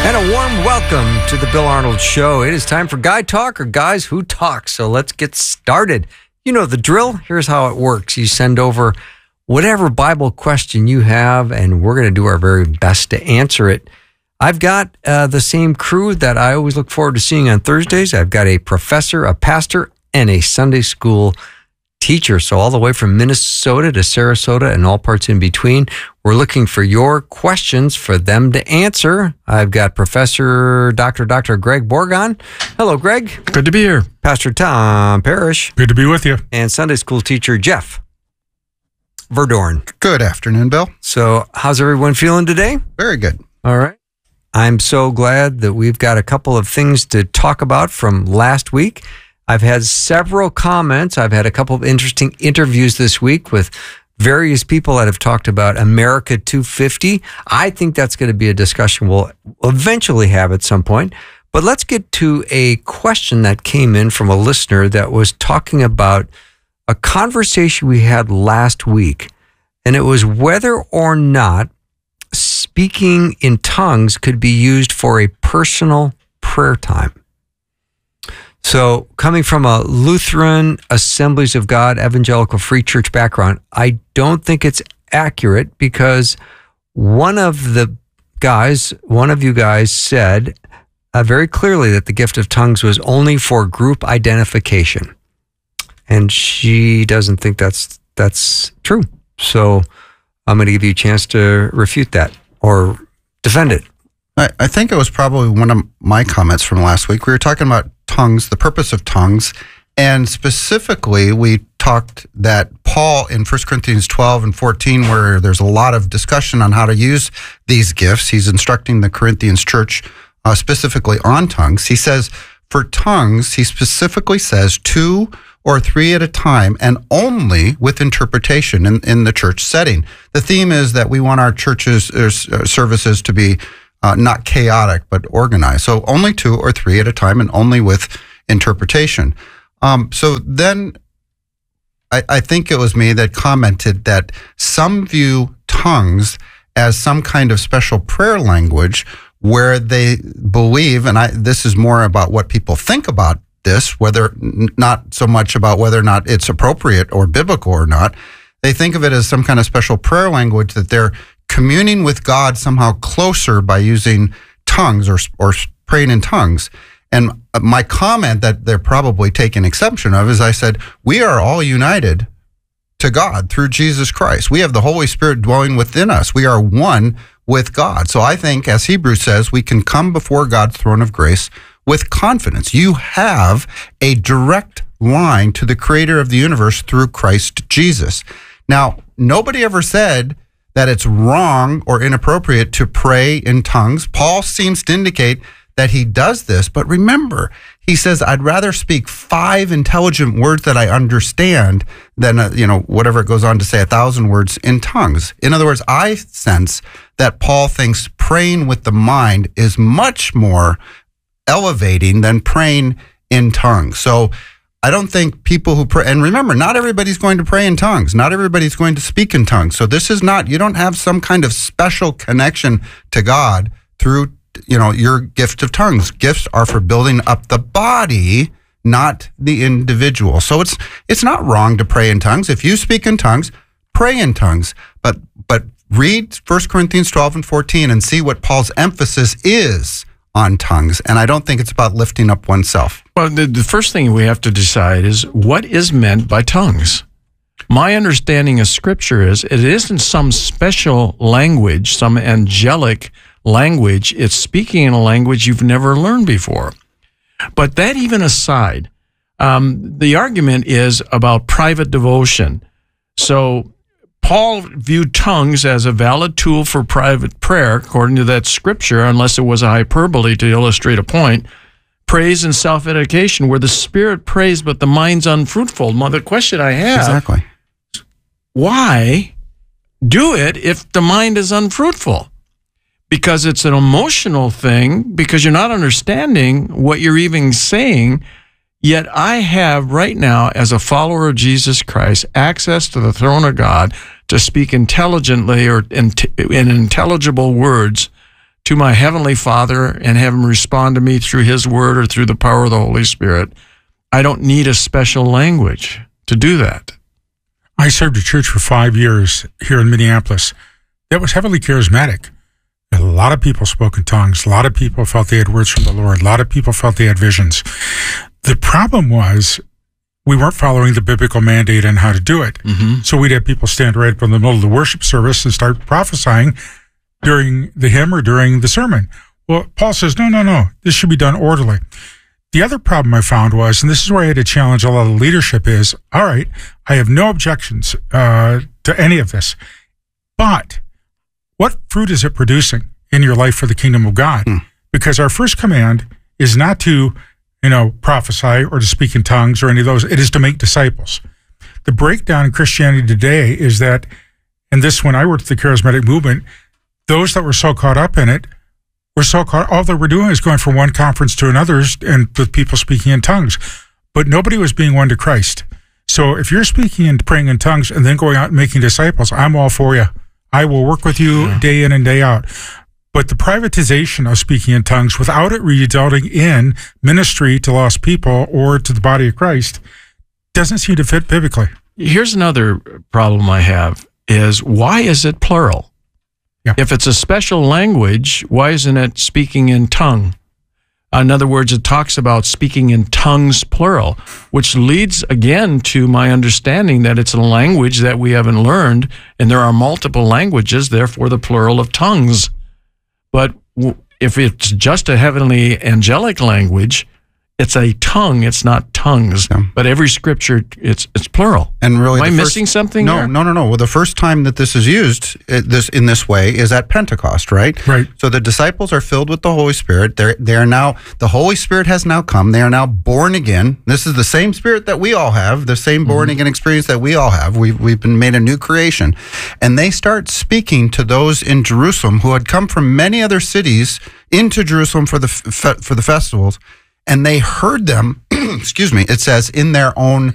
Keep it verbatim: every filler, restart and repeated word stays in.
And a warm welcome to the Bill Arnold Show. It is time for Guy Talk, or Guys Who Talk. So let's get started. You know the drill. Here's how it works. You send over whatever Bible question you have, and we're going to do our very best to answer it. I've got uh, the same crew that I always look forward to seeing on Thursdays. I've got a professor, a pastor, and a Sunday school teacher. So all the way from Minnesota to Sarasota and all parts in between. We're looking for your questions for them to answer. I've got Professor Doctor Doctor Greg Borgon. Hello, Greg. Good to be here. Pastor Tom Parrish. Good to be with you. And Sunday school teacher Jeff Verdorn. Good afternoon, Bill. So how's everyone feeling today? Very good. All right. I'm so glad that we've got a couple of things to talk about from last week. I've had several comments. I've had a couple of interesting interviews this week with various people that have talked about America two fifty. I think that's going to be a discussion we'll eventually have at some point. But let's get to a question that came in from a listener that was talking about a conversation we had last week. And it was whether or not speaking in tongues could be used for a personal prayer time. So coming from a Lutheran Assemblies of God Evangelical Free Church background, I don't think it's accurate because one of the guys, one of you guys said uh, very clearly that the gift of tongues was only for group identification. And she doesn't think that's that's true. So I'm going to give you a chance to refute that or defend it. I, I think it was probably one of my comments from last week. We were talking about tongues, the purpose of tongues, and specifically we talked that Paul in First Corinthians twelve and fourteen, where there's a lot of discussion on how to use these gifts, he's instructing the Corinthians church uh, specifically on tongues. He says, for tongues, he specifically says two or three at a time, and only with interpretation in, in the church setting. The theme is that we want our churches uh, services to be Uh, not chaotic, but organized. So only two or three at a time and only with interpretation. Um, so then I, I think it was me that commented that some view tongues as some kind of special prayer language where they believe, and I, this is more about what people think about this, whether not so much about whether or not it's appropriate or biblical or not. They think of it as some kind of special prayer language that they're communing with God somehow closer by using tongues or or praying in tongues. And my comment that they're probably taking exception of is I said, we are all united to God through Jesus Christ. We have the Holy Spirit dwelling within us. We are one with God. So I think, as Hebrews says, we can come before God's throne of grace with confidence. You have a direct line to the creator of the universe through Christ Jesus. Now, nobody ever said that it's wrong or inappropriate to pray in tongues. Paul seems to indicate that he does this, but remember, he says, I'd rather speak five intelligent words that I understand than, uh, you know, whatever it goes on to say, a thousand words in tongues. In other words, I sense that Paul thinks praying with the mind is much more elevating than praying in tongues. So I don't think people who pray, and remember, not everybody's going to pray in tongues. Not everybody's going to speak in tongues. So this is not, you don't have some kind of special connection to God through, you know, your gift of tongues. Gifts are for building up the body, not the individual. So it's it's not wrong to pray in tongues. If you speak in tongues, pray in tongues. But but read First Corinthians twelve and fourteen and see what Paul's emphasis is on tongues. And I don't think it's about lifting up oneself. Well, the, the first thing we have to decide is what is meant by tongues. My understanding of Scripture is it isn't some special language, some angelic language. It's speaking in a language you've never learned before. But that even aside, um, the argument is about private devotion. So Paul viewed tongues as a valid tool for private prayer, according to that Scripture, unless it was a hyperbole to illustrate a point. Praise and self-edification, where the Spirit prays but the mind's unfruitful. Now, the question I have, Exactly. why do it if the mind is unfruitful? Because it's an emotional thing, because you're not understanding what you're even saying. Yet I have right now, as a follower of Jesus Christ, access to the throne of God to speak intelligently or in, in intelligible words to my Heavenly Father and have Him respond to me through His Word or through the power of the Holy Spirit, I don't need a special language to do that. I served a church for five years here in Minneapolis that was heavily charismatic. A lot of people spoke in tongues. A lot of people felt they had words from the Lord. A lot of people felt they had visions. The problem was we weren't following the biblical mandate on how to do it. Mm-hmm. So we'd have people stand right up in the middle of the worship service and start prophesying during the hymn or during the sermon. Well, Paul says, no, no, no, this should be done orderly. The other problem I found was, and this is where I had to challenge a lot of leadership, is, all right, I have no objections uh, to any of this, but what fruit is it producing in your life for the kingdom of God? Mm. Because our first command is not to, you know, prophesy or to speak in tongues or any of those. It is to make disciples. The breakdown in Christianity today is that, and this, when I worked at the charismatic movement, those that were so caught up in it were so caught, all they were doing is going from one conference to another and with people speaking in tongues, but nobody was being won to Christ. So if you're speaking and praying in tongues and then going out and making disciples, I'm all for you. I will work with you yeah. day in and day out. But the privatization of speaking in tongues without it resulting in ministry to lost people or to the body of Christ doesn't seem to fit biblically. Here's another problem I have is, why is it plural? Yeah. If it's a special language, why isn't it speaking in tongue? In other words, it talks about speaking in tongues, plural, which leads again to my understanding that it's a language that we haven't learned, and there are multiple languages, therefore the plural of tongues. But if it's just a heavenly angelic language, it's a tongue, it's not tongues. Yeah. But every scripture, it's it's plural. And really, am I first, missing something No, here? no, no, no. Well, the first time that this is used it, this in this way is at Pentecost, right? Right. So the disciples are filled with the Holy Spirit. They're they are now the Holy Spirit has now come. They are now born again. This is the same Spirit that we all have, the same born again mm-hmm. experience that we all have. We've we've been made a new creation, and they start speaking to those in Jerusalem who had come from many other cities into Jerusalem for the fe- for the festivals. And they heard them, excuse me, it says, in their own